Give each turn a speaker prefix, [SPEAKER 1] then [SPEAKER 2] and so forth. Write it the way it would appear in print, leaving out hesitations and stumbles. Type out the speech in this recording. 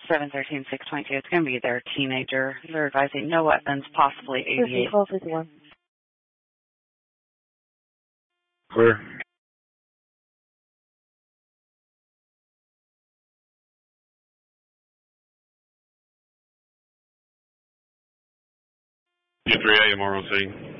[SPEAKER 1] 713-622. It's going to be their teenager. They're advising no weapons, possibly 88.
[SPEAKER 2] 1251.
[SPEAKER 3] Clear. U3A, MROC.